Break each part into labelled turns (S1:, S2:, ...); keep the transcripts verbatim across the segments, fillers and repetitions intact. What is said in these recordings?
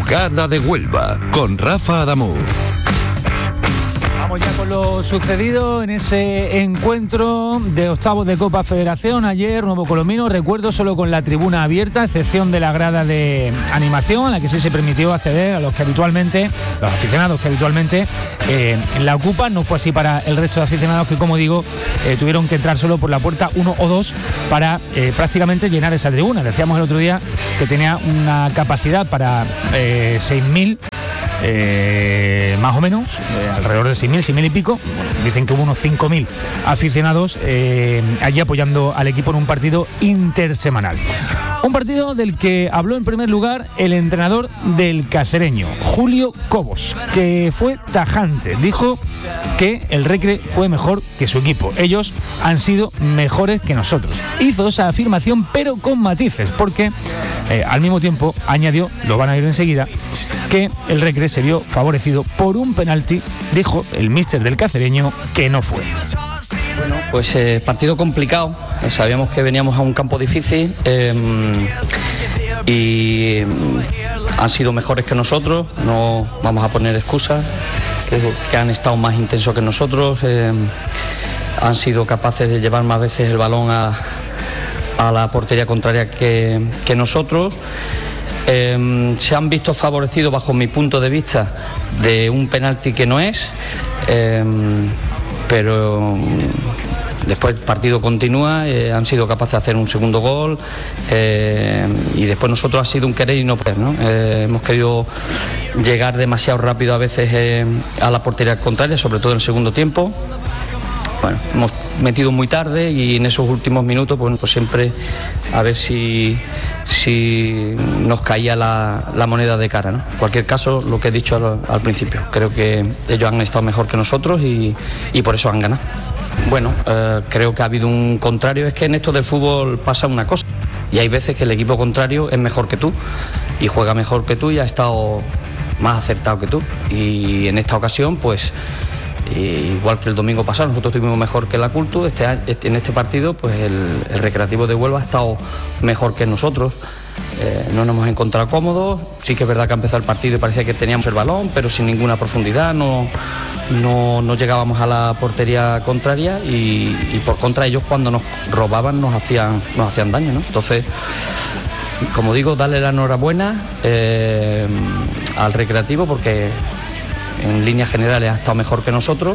S1: Gala de Huelva, con Rafa Adamuz.
S2: Vamos ya con lo sucedido en ese encuentro de octavos de Copa Federación ayer, Nuevo Colomino, recuerdo, solo con la tribuna abierta, a excepción de la grada de animación, a la que sí se permitió acceder a los que habitualmente, los aficionados que habitualmente eh, la ocupan. No fue así para el resto de aficionados que, como digo, eh, tuvieron que entrar solo por la puerta uno o dos para eh, prácticamente llenar esa tribuna. Decíamos el otro día que tenía una capacidad para eh, seis mil. Eh, más o menos, eh, alrededor de seis mil, seis mil y pico. Bueno, dicen que hubo unos cinco mil aficionados eh, allí apoyando al equipo en un partido intersemanal. Un partido del que habló en primer lugar el entrenador del Cacereño, Julio Cobos, que fue tajante. Dijo que el Recre fue mejor que su equipo. Ellos han sido mejores que nosotros. Hizo esa afirmación, pero con matices, porque eh, al mismo tiempo añadió, lo van a ver enseguida, que el Recre se vio favorecido por un penalti, dijo el míster del Cacereño, que no fue.
S3: Bueno, pues eh, partido complicado, eh, sabíamos que veníamos a un campo difícil eh, y eh, han sido mejores que nosotros, no vamos a poner excusas, creo que han estado más intensos que nosotros, eh, han sido capaces de llevar más veces el balón a, a la portería contraria que, que nosotros. Eh, se han visto favorecidos, bajo mi punto de vista, de un penalti que no es, eh, pero después el partido continúa, eh, han sido capaces de hacer un segundo gol eh, y después nosotros ha sido un querer y no poder, ¿no? Eh, hemos querido llegar demasiado rápido a veces eh, a la portería contraria, sobre todo en el segundo tiempo. Bueno, hemos metido muy tarde y en esos últimos minutos pues, pues siempre a ver si, si nos caía la, la moneda de cara, ¿no? En cualquier caso, lo que he dicho al, al principio, creo que ellos han estado mejor que nosotros y, y por eso han ganado. Bueno, eh, creo que ha habido un contrario, es que en esto del fútbol pasa una cosa y hay veces que el equipo contrario es mejor que tú y juega mejor que tú y ha estado más acertado que tú, y en esta ocasión pues Y igual que el domingo pasado, nosotros estuvimos mejor que la Cultu. Este, este, en este partido, pues el, el Recreativo de Huelva ha estado mejor que nosotros. Eh, no nos hemos encontrado cómodos. Sí que es verdad que ha empezado el partido y parecía que teníamos el balón, pero sin ninguna profundidad. No, no, no llegábamos a la portería contraria y, y por contra ellos, cuando nos robaban, nos hacían, nos hacían daño, ¿no? Entonces, como digo, darle la enhorabuena eh, al Recreativo, porque en líneas generales ha estado mejor que nosotros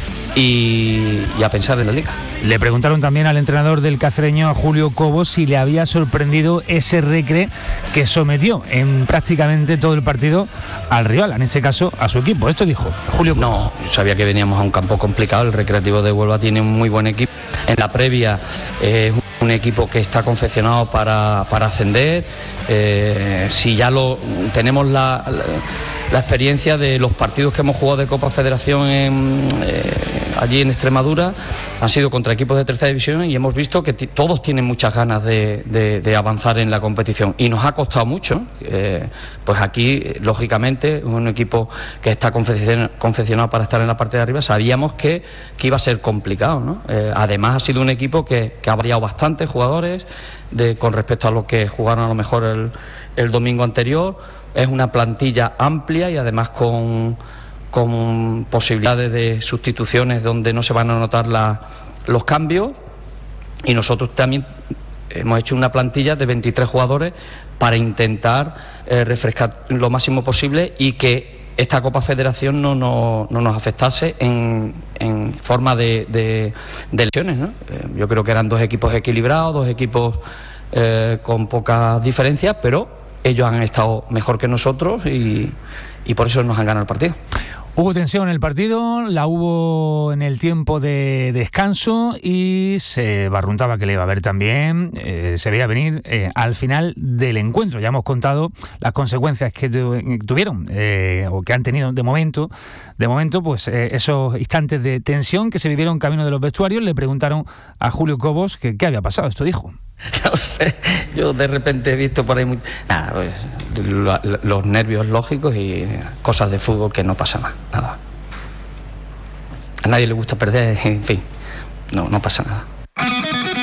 S3: y, y a pensar en la liga.
S2: Le preguntaron también al entrenador del Cacereño, a Julio Cobos, si le había sorprendido ese Recre que sometió en prácticamente todo el partido al rival, en este caso a su equipo. Esto dijo Julio Cobos.
S3: No, yo sabía que veníamos a un campo complicado. El Recreativo de Huelva tiene un muy buen equipo. En la previa es eh, un equipo que está confeccionado para, para ascender. Eh, si ya lo tenemos la, la la experiencia de los partidos que hemos jugado de Copa Federación en, eh, allí en Extremadura, han sido contra equipos de tercera división y hemos visto que t- todos tienen muchas ganas de, de, de avanzar en la competición y nos ha costado mucho. Eh, pues aquí, lógicamente, es un equipo que está confeccion- confeccionado para estar en la parte de arriba. Sabíamos que, que iba a ser complicado, ¿no? Eh, además ha sido un equipo que, que ha variado bastante jugadores de, con respecto a los que jugaron a lo mejor el, el domingo anterior. Es una plantilla amplia y además con, con posibilidades de sustituciones donde no se van a notar la, los cambios, y nosotros también hemos hecho una plantilla de veintitrés jugadores para intentar eh, refrescar lo máximo posible y que esta Copa Federación no, no, no nos afectase en, en forma de, de, de lesiones, ¿no? Eh, yo creo que eran dos equipos equilibrados, dos equipos eh, con pocas diferencias, pero ellos han estado mejor que nosotros y, y por eso nos han ganado el partido.
S2: Hubo tensión en el partido, la hubo en el tiempo de descanso y se barruntaba que le iba a haber también, eh, se veía venir eh, al final del encuentro. Ya hemos contado las consecuencias que tu, tuvieron eh, o que han tenido de momento, de momento pues eh, esos instantes de tensión que se vivieron camino de los vestuarios. Le preguntaron a Julio Cobos que qué había pasado. Esto dijo.
S3: No sé, yo de repente he visto por ahí muy... nada, pues, lo, lo, los nervios lógicos y cosas de fútbol que no pasa más, nada. A nadie le gusta perder, en fin, no, no pasa nada.